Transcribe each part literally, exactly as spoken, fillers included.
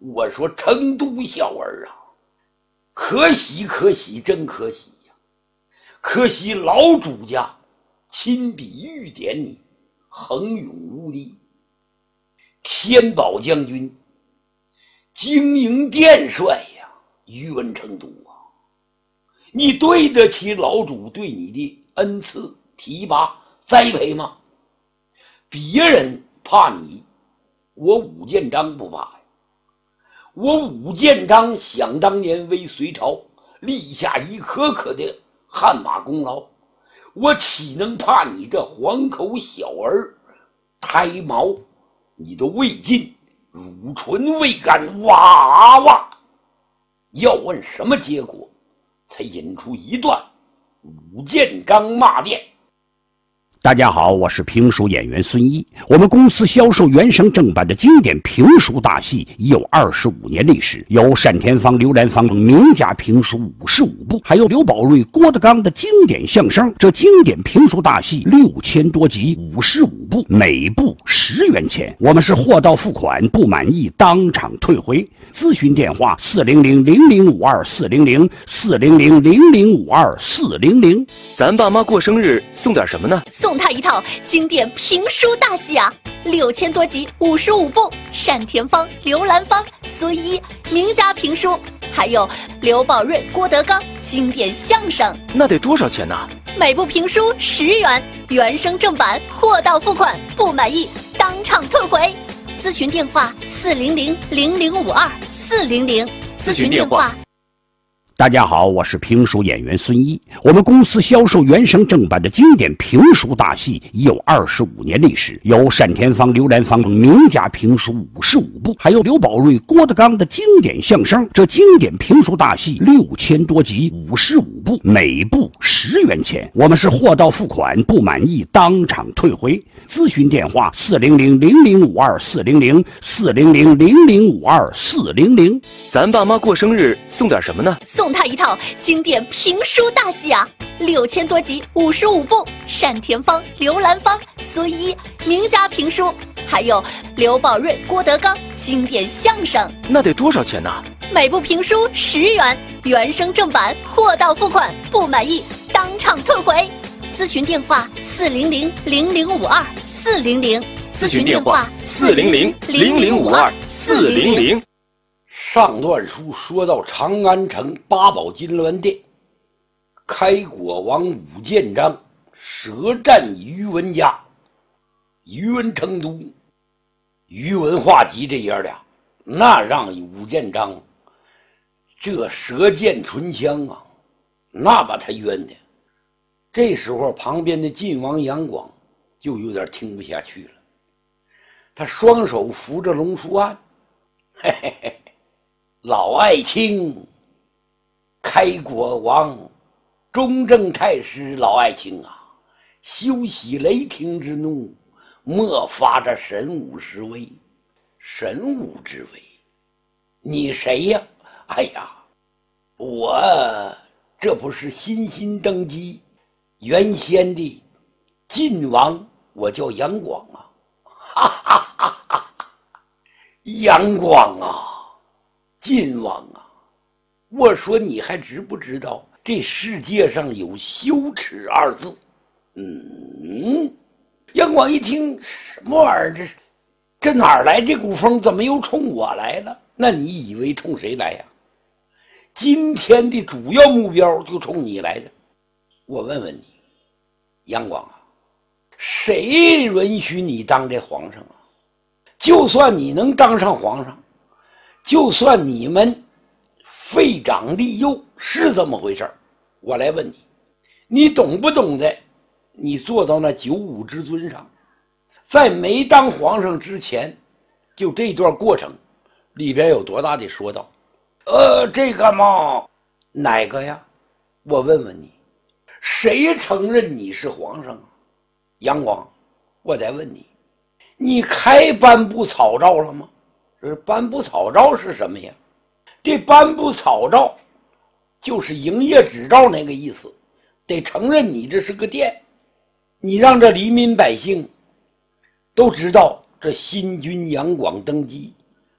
我说成都小儿啊，可喜可喜，真可喜呀！可惜老主家亲笔御点你，横勇无敌。天宝将军，经营殿帅呀，于文成都啊，你对得起老主对你的恩赐、提拔、栽培吗？别人怕你，我武建章不怕呀。我武建章想当年为隋朝立下一颗颗的汗马功劳，我岂能怕你这黄口小儿？胎毛你都未尽，乳唇未干，哇哇！要问什么结果，才引出一段武建章骂殿。 大家好，我是评书演员孙一。我们公司销售原声正版的经典评书大戏已有二十五年历史，有单田芳、刘兰芳等名家评书五十五部，还有刘宝瑞、郭德纲的经典相声。这经典评书大戏六千多集，五十五部，每部十元钱。我们是货到付款，不满意当场退回。咨询电话：四零零零零五二四零零四零零零零五二四零零。 咱爸妈过生日送点什么呢？ 送他一套经典评书大戏啊，六千多集，五十五部，单田芳、刘兰芳、孙一名家评书，还有刘宝瑞、郭德纲经典相声。 那得多少钱呢？ 每部评书十元，原声正版，货到付款，不满意当场退回。咨询电话：四零零零零五二四零零。咨询电话。 大家好，我是评书演员孙一。我们公司销售原声正版的经典评书大戏已有二十五年历史，有单田芳、刘兰芳等名家评书五十五部，还有刘宝瑞、郭德纲的经典相声。这经典评书大戏六千多集，五十五部，每部十元钱。我们是货到付款，不满意当场退回。咨询电话：四零零零零五二四零零四零零零零五二四零零。 咱爸妈过生日送点什么呢？ 送他一套经典评书大戏啊，六千多集，五十五部，单田芳、刘兰芳、孙一名家评书，还有刘宝瑞、郭德纲经典相声。 那得多少钱呢？ 每部评书十元，原声正版，货到付款，不满意当场退回。咨询电话：四零零零零五二四零零。 咨询电话：四零零零零五二四零零。 上段书说到长安城八宝金銮殿，开国王武建章舌战于文家，于文成都、于文化及这爷俩，那让武建章这舌剑唇枪啊，那把他冤的。这时候旁边的晋王杨广就有点听不下去了，他双手扶着龙书案，嘿嘿嘿，老爱卿，开国王，中正太师老爱卿啊，休息雷霆之怒，莫发这神武之威。神武之威？你谁呀？哎呀，我这不是新新登基原先的晋王，我叫杨广啊！哈哈哈哈哈！杨广啊！晋王啊，我说你还知不知道这世界上有羞耻二字？嗯，杨广一听，什么玩意儿？这是这哪儿来这股风？怎么又冲我来了？那你以为冲谁来呀？今天的主要目标就冲你来的。我问问你，杨广啊，谁允许你当这皇上啊？就算你能当上皇上，就算你们废长立幼是这么回事，我来问你，你懂不懂得你坐到那九五之尊上，在没当皇上之前，就这段过程里边有多大的说道？呃，这个嘛，哪个呀？我问问你，谁承认你是皇上啊？杨广，我再问你，你开颁布草诏了吗？这颁布草诏是什么呀？这颁布草诏就是营业执照那个意思，得承认你这是个殿，你让这黎民百姓都知道这新君杨广登基，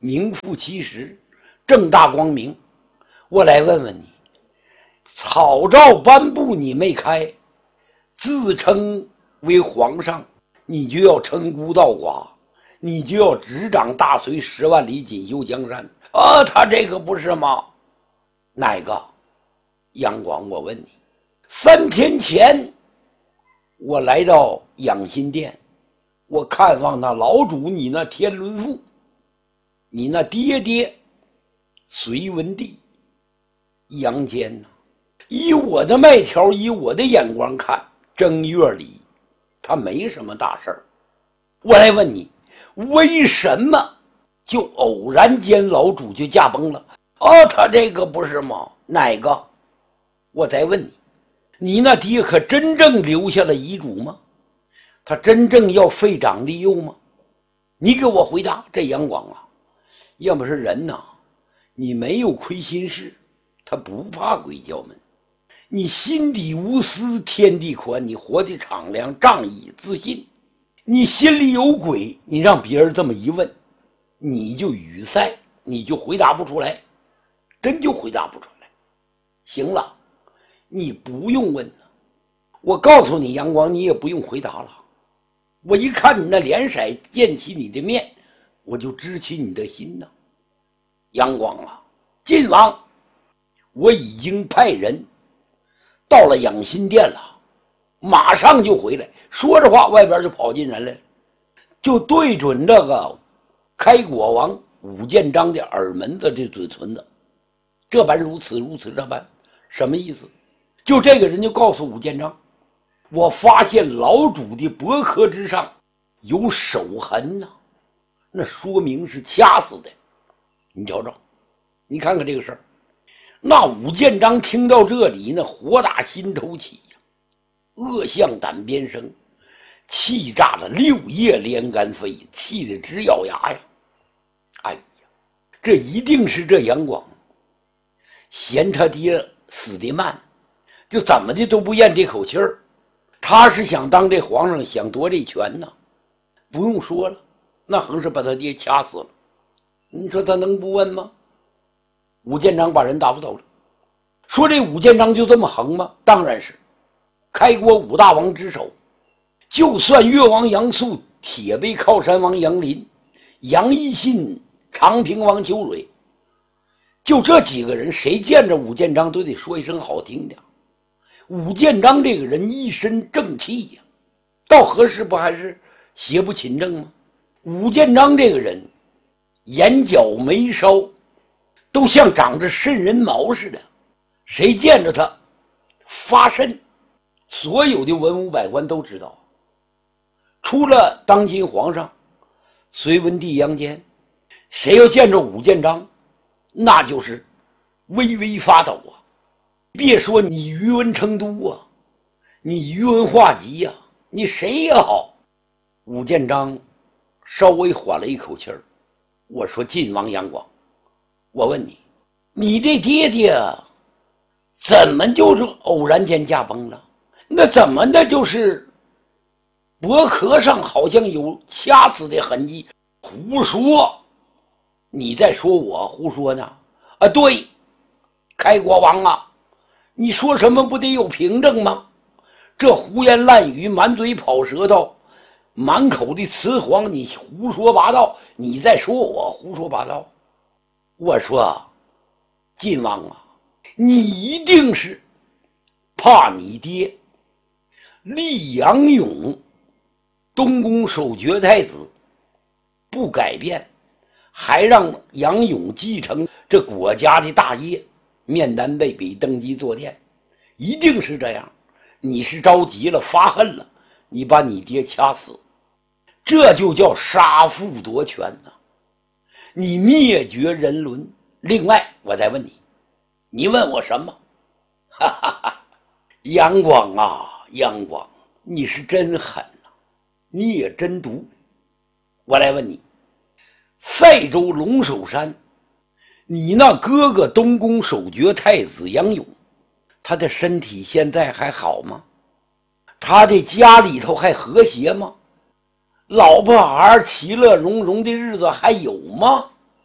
名副其实，正大光明。我来问问你，草诏颁布你没开，自称为皇上，你就要称孤道寡，你就要执掌大隋十万里，锦绣江山啊！他这个不是吗？哪个？杨广，我问你，三天前我来到养心殿，我看望那老主，你那天伦父，你那爹爹隋文帝杨坚呐、啊，以我的脉条，以我的眼光看，正月里他没什么大事儿。我来问你，为什么就偶然间老主就驾崩了？啊，他这个不是吗？哪个？我再问你，你那爹可真正留下了遗嘱吗？他真正要废长立幼吗？你给我回答。这杨广啊，要么是人呐、啊，你没有亏心事，他不怕鬼叫门。你心底无私，天地宽，你活得敞亮、仗义、自信。你心里有鬼，你让别人这么一问，你就语塞，你就回答不出来，真就回答不出来。行了，你不用问了，我告诉你，杨广，你也不用回答了。我一看你那脸色，见起你的面，我就知起你的心呐。杨广啊，晋王，我已经派人到了养心殿了，马上就回来。说着话，外边就跑进人来了，就对准这个开国王武建章的耳门子这嘴唇子，这般如此如此这般，什么意思？就这个人就告诉武建章，我发现老主的脖壳之上有手痕呐、啊，那说明是掐死的。你瞅瞅，你看看这个事儿。那武建章听到这里，那火打心头起呀，恶向胆边生，气炸了六叶连肝肺，气得直咬牙呀！哎呀，这一定是这杨广嫌他爹死得慢，就怎么的都不咽这口气儿。他是想当这皇上，想夺这权呢，不用说了，那横是把他爹掐死了。你说他能不问吗？武建章把人打发走了。说这武建章就这么横吗？当然是。开国五大王之首，就算越王杨素、铁背靠山王杨林、杨义信、长平王邱蕊，就这几个人，谁见着武建章都得说一声好听的。武建章这个人一身正气呀、啊，到何时不还是邪不勤政吗？武建章这个人，眼角眉梢都像长着瘆人毛似的，谁见着他发瘆。所有的文武百官都知道，除了当今皇上隋文帝杨坚，谁要见着武建章，那就是微微发抖啊！别说你余文成都啊，你余文化及啊，你谁也好。武建章稍微缓了一口气儿，我说晋王杨广，我问你，你这爹爹怎么就是偶然间驾崩了？那怎么的就是脖壳上好像有掐死的痕迹？胡说！你在说我胡说呢？啊，对，开国王啊，你说什么不得有凭证吗？这胡言乱语，满嘴跑舌头，满口的雌黄，你胡说八道！你在说我胡说八道？我说，晋王啊，你一定是怕你爹立杨勇东宫守爵太子不改变，还让杨勇继承这国家的大业，面南背北登基坐殿，一定是这样。你是着急了，发恨了，你把你爹掐死，这就叫杀父夺权呐、啊！你灭绝人伦。另外，我再问你，你问我什么？哈哈哈，杨广啊！杨广，你是真狠呐、啊，你也真毒。我来问你，塞州龙首山，你那哥哥东宫守爵太子杨勇，他的身体现在还好吗？他的家里头还和谐吗？老婆孩其乐融融的日子还有吗？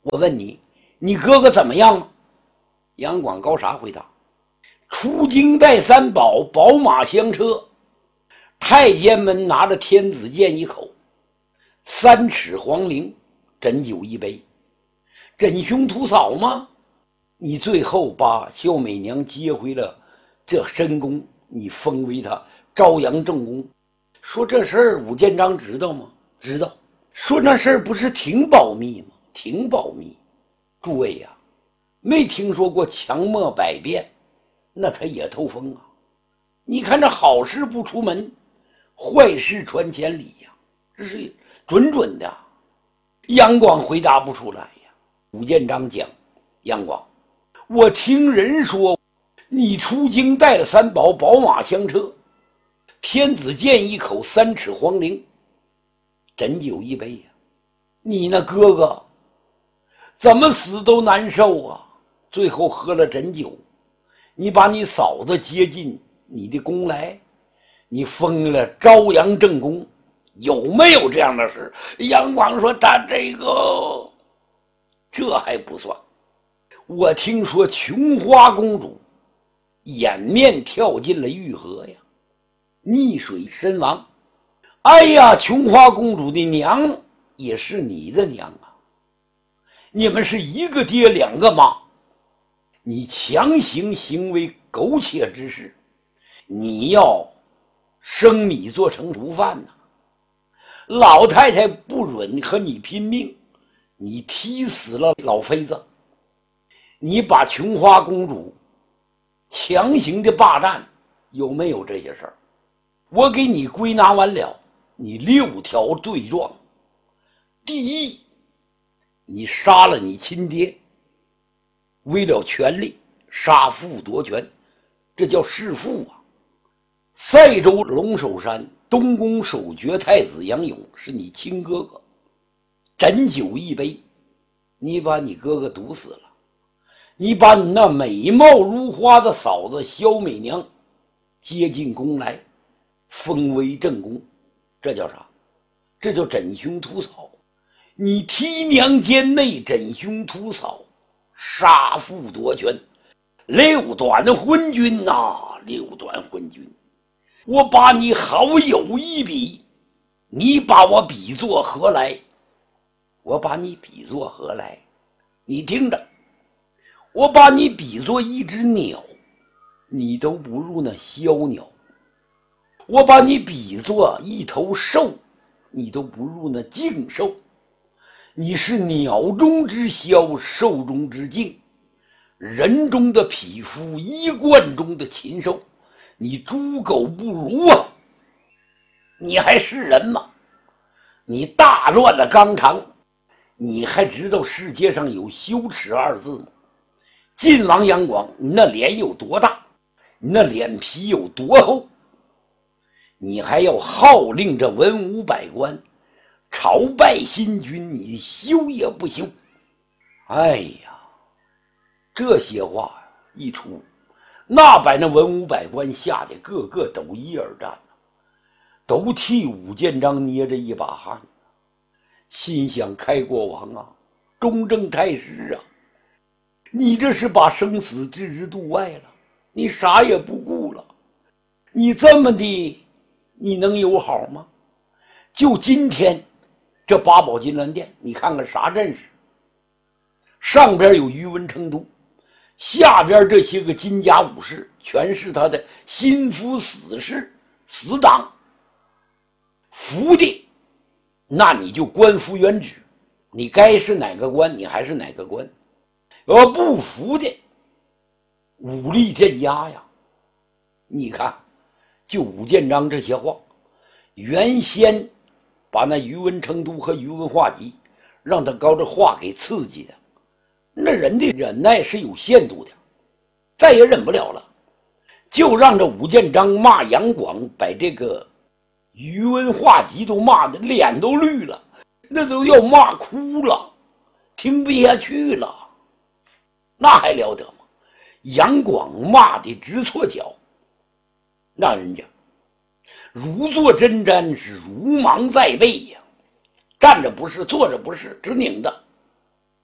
我问你，你哥哥怎么样了？杨广高啥回答？出京带三宝，宝马香车，太监们拿着天子剑一口，三尺黄绫，斟酒一杯，枕胸屠嫂吗？你最后把孝美娘接回了这深宫，你封为他朝阳正宫。说这事儿武建章知道吗？知道。说那事儿不是挺保密吗？挺保密。诸位呀、啊，没听说过强墨百变，那他也透风啊。你看这好事不出门，坏事传千里呀、啊，这是准准的。杨广回答不出来呀。武建章讲，杨广，我听人说你出京带了三宝，宝马香车，天子剑一口，三尺黄绫，斟酒一杯呀、啊。你那哥哥怎么死都难受啊，最后喝了斟酒，你把你嫂子接进你的宫来，你封了朝阳正宫，有没有这样的事？杨广说他这个这还不算，我听说琼花公主掩面跳进了玉河呀，溺水身亡。哎呀，琼花公主的娘也是你的娘啊，你们是一个爹两个妈，你强行行为苟且之事，你要生米做成熟饭呐、啊！老太太不准和你拼命，你踢死了老妃子，你把琼花公主强行的霸占，有没有这些事儿？我给你归纳完了，你六条罪状。第一，你杀了你亲爹，为了权力杀父夺权，这叫弑父啊！塞州龙首山东宫守爵太子杨勇是你亲哥哥，斟酒一杯，你把你哥哥毒死了，你把你那美貌如花的嫂子萧美娘接进宫来，封为正宫，这叫啥？这叫枕胸屠嫂。你踢娘奸内，枕胸屠嫂，杀父夺权，六短昏君呐、啊！六短昏君，我把你好友一比，你把我比作何来？我把你比作何来？你听着，我把你比作一只鸟，你都不如那枭鸟；我把你比作一头兽，你都不如那竞兽。你是鸟中之枭，兽中之竞，人中的匹夫，衣冠中的禽兽，你猪狗不如啊！你还是人吗？你大乱了纲常，你还知道世界上有羞耻二字吗？晋王杨广，你那脸有多大？你那脸皮有多厚？你还要号令这文武百官朝拜新君，你羞也不羞？哎呀，这些话一出，那把那文武百官吓得个个抖衣而战，都替武建章捏着一把汗，心想开国王啊，中正太师啊，你这是把生死置之度外了，你啥也不顾了，你这么的你能有好吗？就今天这八宝金銮殿，你看看啥阵势，上边有于文成都，下边这些个金甲武士全是他的心腹死士死党，服的那你就官复原职，你该是哪个官你还是哪个官，要不服的武力镇压呀。你看就武建章这些话，原先把那于文成都和于文化及让他搞这话给刺激的，那人的忍耐是有限度的，再也忍不了了，就让这武建章骂杨广，把这个于文化及都骂的脸都绿了，那都要骂哭了，听不下去了，那还了得吗？杨广骂的直搓脚，让人家如坐针毡，是如芒在背呀，站着不是，坐着不是，直拧着。